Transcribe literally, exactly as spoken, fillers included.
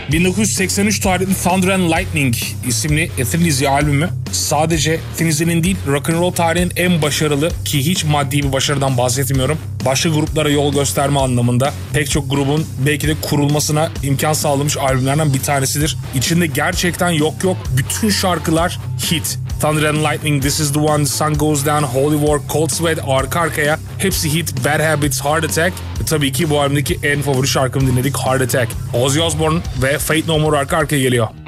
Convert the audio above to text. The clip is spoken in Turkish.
bin dokuz yüz seksen üç tarihli Thunder and Lightning isimli Thin Lizzy albümü sadece Thin Lizzy'nin değil, rock'n'roll tarihinin en başarılı, ki hiç maddi bir başarıdan bahsetmiyorum, başka gruplara yol gösterme anlamında pek çok grubun belki de kurulmasına imkan sağlamış albümlerden bir tanesidir. İçinde gerçekten yok yok bütün şarkılar hit. Thunder and Lightning, This Is The One, The Sun Goes Down, Holy War, Cold Sweat arka arkaya hepsi hit. Bad Habits, Heart Attack ve tabii ki bu albümdeki en favori şarkımı dinledik, Heart Attack. Ozzy Osbourne ve Faith No More arka arkaya geliyor.